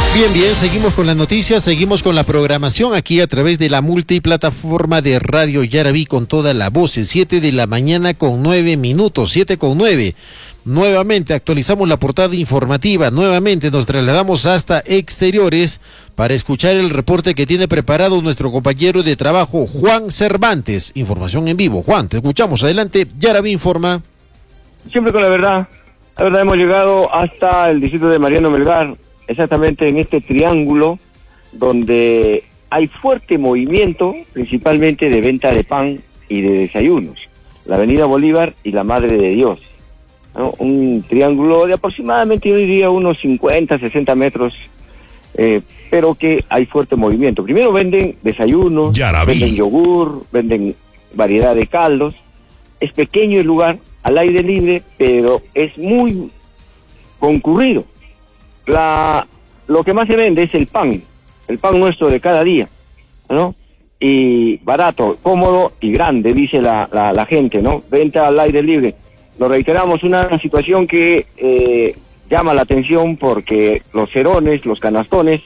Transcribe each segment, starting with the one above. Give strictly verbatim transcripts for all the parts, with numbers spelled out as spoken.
Bien, bien, seguimos con las noticias, seguimos con la programación aquí a través de la multiplataforma de Radio Yaraví con toda la voz, siete de la mañana con nueve minutos, siete con nueve. Nuevamente actualizamos la portada informativa, nuevamente nos trasladamos hasta exteriores para escuchar el reporte que tiene preparado nuestro compañero de trabajo Juan Cervantes. Información en vivo. Juan, te escuchamos, adelante, Yaraví informa. Siempre con la verdad, la verdad hemos llegado hasta el distrito de Mariano Melgar, exactamente en este triángulo donde hay fuerte movimiento, principalmente de venta de pan y de desayunos, la Avenida Bolívar y la Madre de Dios, ¿no? Un triángulo de aproximadamente, yo diría, unos cincuenta, sesenta metros, eh, pero que hay fuerte movimiento. Primero venden desayunos, venden yogur, venden variedad de caldos. Es pequeño el lugar, al aire libre, pero es muy concurrido. La, lo que más se vende es el pan, el pan nuestro de cada día, ¿no? Y barato, cómodo y grande, dice la, la, la gente, ¿no? Venta al aire libre. Lo reiteramos, una situación que eh, llama la atención porque los cerones, los canastones,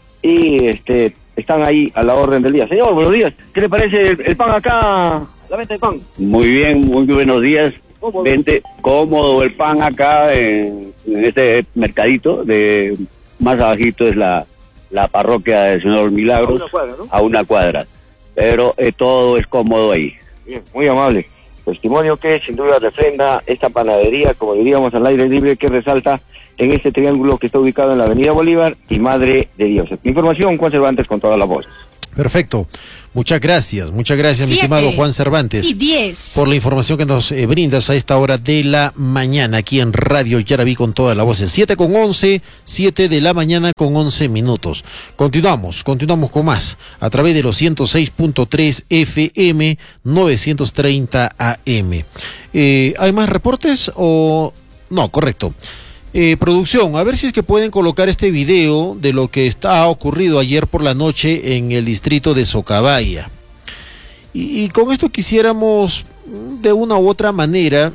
y este están ahí a la orden del día. Señor, buenos días. ¿Qué le parece el, el pan acá, la venta de pan? Muy bien, muy buenos días. Vente cómodo el pan acá en, en este mercadito, de más abajito es la, la parroquia del Señor Milagros, a una cuadra, ¿no? A una cuadra, pero eh, todo es cómodo ahí. Bien, muy amable. Testimonio que sin duda refrenda esta panadería, como diríamos, al aire libre, que resalta en este triángulo que está ubicado en la Avenida Bolívar y Madre de Dios. Información, Juan Cervantes, con todas las voces. Perfecto. Muchas gracias, muchas gracias, Siete mi estimado Juan Cervantes, y diez. por la información que nos eh, brindas a esta hora de la mañana aquí en Radio Yaraví con toda la voz. siete con once, siete de la mañana con once minutos. Continuamos, continuamos con más a través de los ciento seis punto tres F M, novecientos treinta A M. Eh, ¿Hay más reportes o...? No, correcto. Eh, producción, a ver si es que pueden colocar este video de lo que está ocurrido ayer por la noche en el distrito de Socabaya. Y, y con esto quisiéramos, de una u otra manera,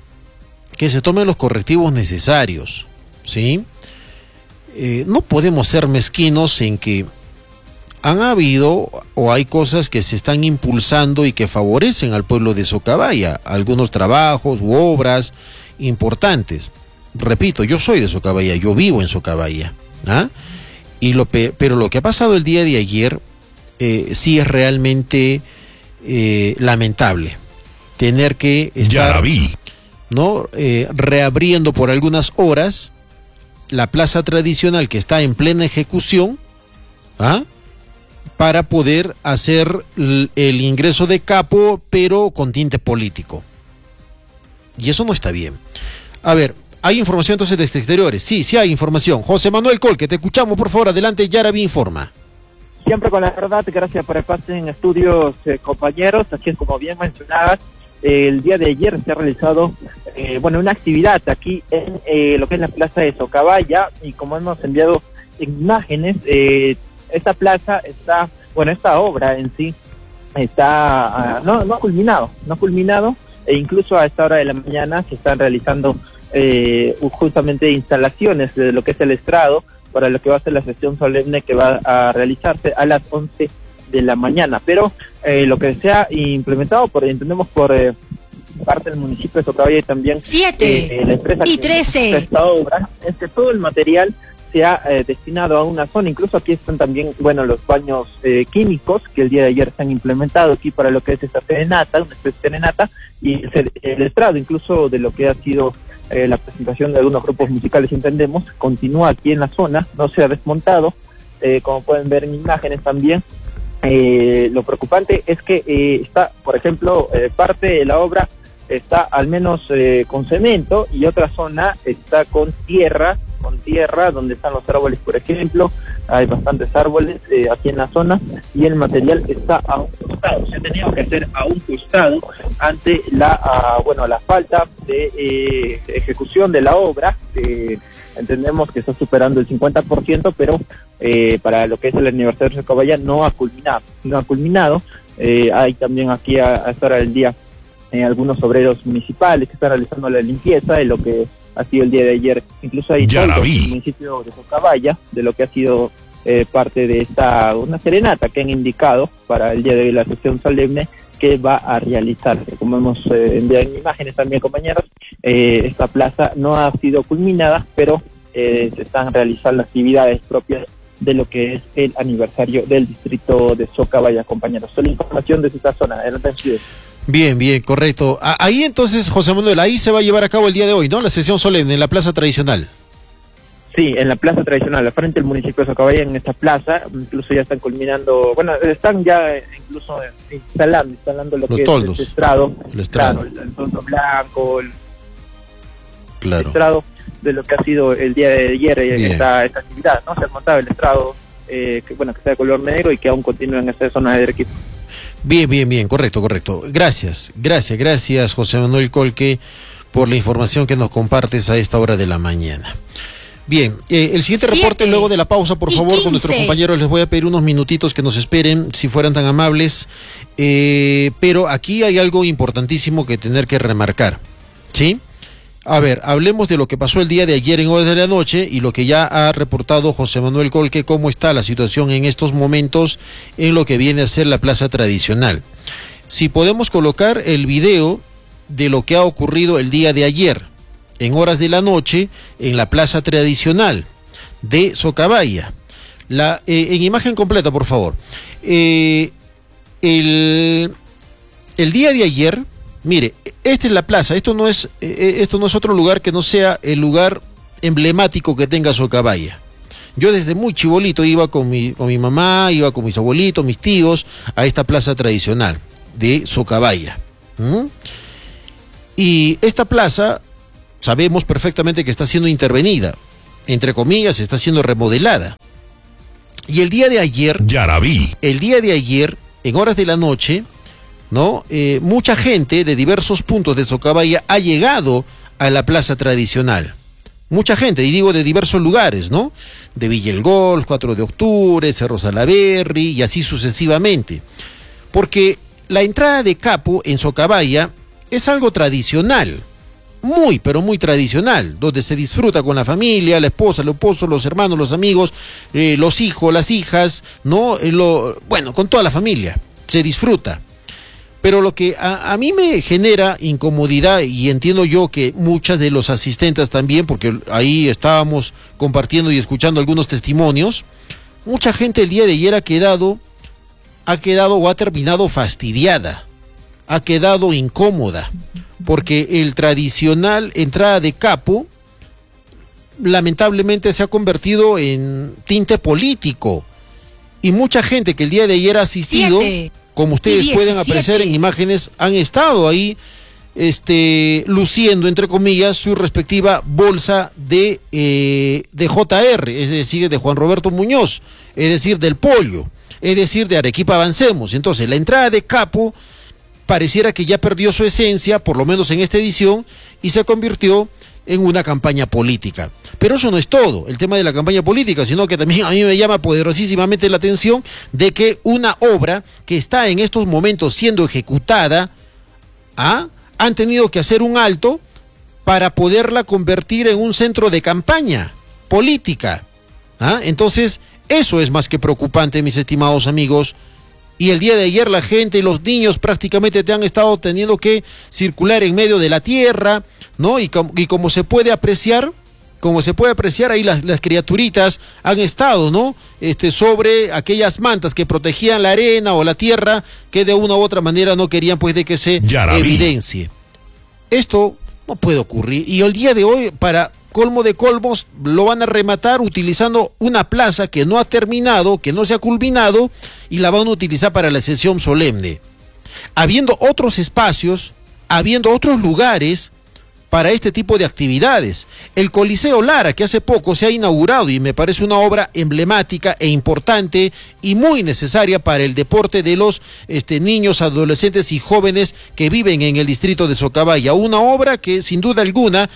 que se tomen los correctivos necesarios, ¿sí? Eh, no podemos ser mezquinos en que han habido o hay cosas que se están impulsando y que favorecen al pueblo de Socabaya, algunos trabajos u obras importantes. Repito, yo soy de Socabaya, yo vivo en Socabaya, ¿ah? Y lo pe pero lo que ha pasado el día de ayer eh, sí es realmente eh, lamentable. Tener que estar, ¿no? Eh, reabriendo por algunas horas la plaza tradicional que está en plena ejecución, ¿ah? Para poder hacer el, el ingreso de capo, pero con tinte político. Y eso no está bien. A ver, ¿hay información entonces de exteriores? Sí, sí hay información. José Manuel Colque, te escuchamos, por favor, adelante, Yaraví informa. Siempre con la verdad, gracias por el pase en estudios, eh, compañeros. Así es, como bien mencionabas, eh, el día de ayer se ha realizado, eh, bueno, una actividad aquí en eh, lo que es la plaza de Socabaya, y como hemos enviado imágenes, eh, esta plaza está, bueno, esta obra en sí está, uh, no, no ha culminado, no ha culminado, e incluso a esta hora de la mañana se están realizando Eh, justamente instalaciones de lo que es el estrado para lo que va a ser la sesión solemne que va a realizarse a las once de la mañana, pero eh, lo que se ha implementado, por entendemos por eh, parte del municipio de Socabaya y también siete eh, la empresa y que trece esta obra, es que todo el material se ha eh, destinado a una zona. Incluso aquí están también, bueno, los baños eh, químicos que el día de ayer se han implementado aquí para lo que es esta serenata, una especie de serenata, y el, el estrado incluso de lo que ha sido eh, la presentación de algunos grupos musicales, entendemos, continúa aquí en la zona, no se ha desmontado, eh, como pueden ver en imágenes también. Eh, lo preocupante es que eh, está, por ejemplo, eh, parte de la obra está al menos eh, con cemento y otra zona está con tierra, con tierra donde están los árboles, por ejemplo. Hay bastantes árboles eh, aquí en la zona y el material está a un costado. Se ha tenido que hacer a un costado ante la, uh, bueno, la falta de eh, ejecución de la obra. Eh, entendemos que está superando el cincuenta por ciento, pero eh, para lo que es el aniversario de Socabaya no ha culminado, no ha culminado. Eh, hay también aquí a, a esta hora del día eh, algunos obreros municipales que están realizando la limpieza de lo que ha sido el día de ayer. Incluso hay toldos en el municipio de Socabaya, de lo que ha sido eh, parte de esta, una serenata que han indicado para el día de hoy la sesión solemne que va a realizar. Como hemos eh, enviado en imágenes también, compañeros, eh, esta plaza no ha sido culminada, pero eh, se están realizando actividades propias de lo que es el aniversario del distrito de Socabaya, compañeros. Solo información desde esta zona. Adelante. Bien, bien, correcto. Ahí entonces, José Manuel, ahí se va a llevar a cabo el día de hoy, ¿no? La sesión solemne en la plaza tradicional. Sí, en la plaza tradicional, al frente del municipio de Socabaya, en esta plaza, incluso ya están culminando, bueno, están ya incluso instalando, instalando lo Los que toldos. es el estrado, el estrado, claro, el, el toldo blanco, el, claro. el estrado de lo que ha sido el día de ayer, esta, esta actividad, ¿no? Se ha montado el estrado, eh, que bueno, que está de color negro y que aún continúa en esta zona de Arequipa. Bien, bien, bien, correcto, correcto. Gracias, gracias, gracias, José Manuel Colque, por la información que nos compartes a esta hora de la mañana. Bien, eh, el siguiente Siete reporte luego de la pausa, por favor, quince. Con nuestros compañeros les voy a pedir unos minutitos que nos esperen, si fueran tan amables, eh, pero aquí hay algo importantísimo que tener que remarcar, ¿sí? A ver, hablemos de lo que pasó el día de ayer en horas de la noche y lo que ya ha reportado José Manuel Colque, cómo está la situación en estos momentos en lo que viene a ser la plaza tradicional. Si podemos colocar el video de lo que ha ocurrido el día de ayer, en horas de la noche, en la plaza tradicional de Socabaya. La, eh, en imagen completa, por favor. Eh, el, el día de ayer, mire, esta es la plaza, esto no es, eh, esto no es otro lugar que no sea el lugar emblemático que tenga Socabaya. Yo desde muy chibolito iba con mi, con mi mamá, iba con mis abuelitos, mis tíos, a esta plaza tradicional de Socabaya. ¿Mm? Y esta plaza sabemos perfectamente que está siendo intervenida, entre comillas, está siendo remodelada. Y el día de ayer, Yarabí. el día de ayer, en horas de la noche, ¿no? Eh, mucha gente de diversos puntos de Socabaya ha llegado a la plaza tradicional. Mucha gente, y digo de diversos lugares, ¿no? De Villa El Golf, cuatro de octubre, Cerro Salaberry y así sucesivamente. Porque la entrada de Capo en Socabaya es algo tradicional. Muy, pero muy tradicional, donde se disfruta con la familia, la esposa, el esposo, los hermanos, los amigos, eh, los hijos, las hijas, ¿no? Eh, lo, bueno, con toda la familia, se disfruta. Pero lo que a, a mí me genera incomodidad, y entiendo yo que muchas de los asistentes también, porque ahí estábamos compartiendo y escuchando algunos testimonios, mucha gente el día de ayer ha quedado, ha quedado o ha terminado fastidiada, ha quedado incómoda, porque el tradicional entrada de Capo lamentablemente se ha convertido en tinte político, y mucha gente que el día de ayer ha asistido, Siete. como ustedes pueden apreciar en imágenes, han estado ahí este, luciendo, entre comillas, su respectiva bolsa de, eh, de J R, es decir, de Juan Roberto Muñoz, es decir, del Pollo, es decir, de Arequipa Avancemos. Entonces, la entrada de Capo pareciera que ya perdió su esencia, por lo menos en esta edición, y se convirtió en una campaña política. Pero eso no es todo, el tema de la campaña política, sino que también a mí me llama poderosísimamente la atención de que una obra que está en estos momentos siendo ejecutada, ¿ah? han tenido que hacer un alto para poderla convertir en un centro de campaña política. ¿ah? Entonces, eso es más que preocupante, mis estimados amigos. Y el día de ayer la gente y los niños prácticamente te han estado teniendo que circular en medio de la tierra, ¿no? Y, com y como se puede apreciar, como se puede apreciar ahí las, las criaturitas han estado, ¿no? Este, sobre aquellas mantas que protegían la arena o la tierra que de una u otra manera no querían pues de que se Yarabí. evidencie. Esto no puede ocurrir. Y el día de hoy, para colmo de colmos, lo van a rematar utilizando una plaza que no ha terminado, que no se ha culminado, y la van a utilizar para la sesión solemne. Habiendo otros espacios, habiendo otros lugares para este tipo de actividades. El Coliseo Lara, que hace poco se ha inaugurado y me parece una obra emblemática e importante y muy necesaria para el deporte de los este, niños, adolescentes y jóvenes que viven en el distrito de Socabaya. Una obra que sin duda alguna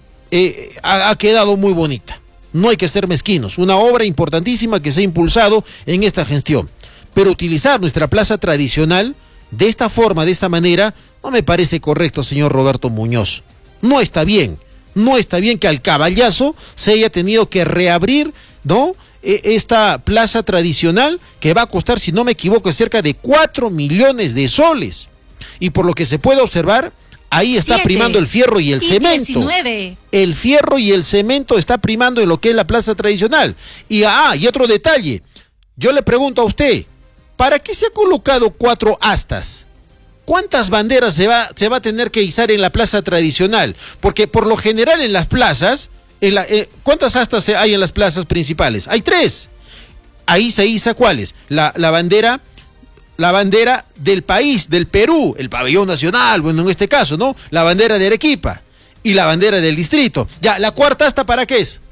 eh, ha, ha quedado muy bonita. No hay que ser mezquinos. Una obra importantísima que se ha impulsado en esta gestión. Pero utilizar nuestra plaza tradicional de esta forma, de esta manera, no me parece correcto, señor Roberto Muñoz. No está bien, No está bien que al caballazo se haya tenido que reabrir, ¿no?, esta plaza tradicional que va a costar, si no me equivoco, cerca de cuatro millones de soles. Y por lo que se puede observar, ahí está Siete. primando el fierro y el Y cemento. diecinueve. El fierro y el cemento está primando en lo que es la plaza tradicional. Y, ah, y otro detalle, yo le pregunto a usted, ¿para qué se ha colocado cuatro astas? ¿Cuántas banderas se va, se va a tener que izar en la plaza tradicional? Porque por lo general en las plazas, en la, eh, ¿cuántas astas hay en las plazas principales? Hay tres. Ahí se iza ¿cuáles? La, la bandera, la bandera del país, del Perú, el pabellón nacional, bueno, en este caso, ¿no? La bandera de Arequipa y la bandera del distrito. Ya, ¿la cuarta asta para qué es?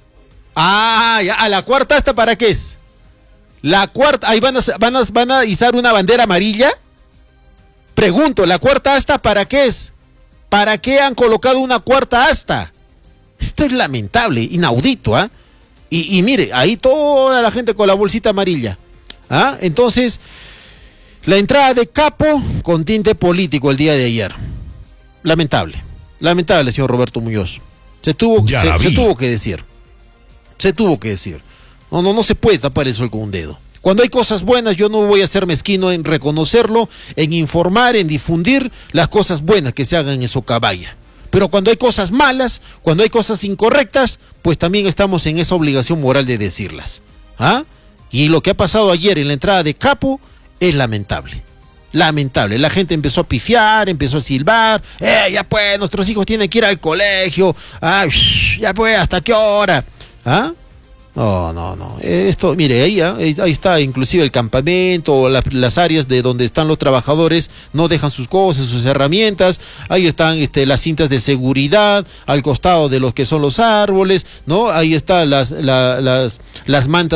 Ah, ya, ¿a la cuarta asta para qué es? La cuarta, ahí van a, van a, van a izar una bandera amarilla. Pregunto, ¿la cuarta asta para qué es? ¿Para qué han colocado una cuarta asta? Esto es lamentable, inaudito, ¿ah? ¿eh? Y, y mire, ahí toda la gente con la bolsita amarilla. ¿Ah? Entonces, la entrada de Capo con tinte político el día de ayer. Lamentable, lamentable, señor Roberto Muñoz. Se tuvo, se, se tuvo que decir. Se tuvo que decir. No, no, no se puede tapar el sol con un dedo. Cuando hay cosas buenas, yo no voy a ser mezquino en reconocerlo, en informar, en difundir las cosas buenas que se hagan en Socabaya. Pero cuando hay cosas malas, cuando hay cosas incorrectas, pues también estamos en esa obligación moral de decirlas. ¿Ah? Y lo que ha pasado ayer en la entrada de Capo es lamentable. Lamentable. La gente empezó a pifiar, empezó a silbar. Eh, ya pues, nuestros hijos tienen que ir al colegio. Ah, shh, ya pues, ¿hasta qué hora? ¿Ah? No, no, no. Esto, mire, ahí, ahí está inclusive el campamento, la, las áreas de donde están los trabajadores, no dejan sus cosas, sus herramientas. Ahí están este, las cintas de seguridad, al costado de los que son los árboles, ¿no? Ahí están las, la, las, las mantas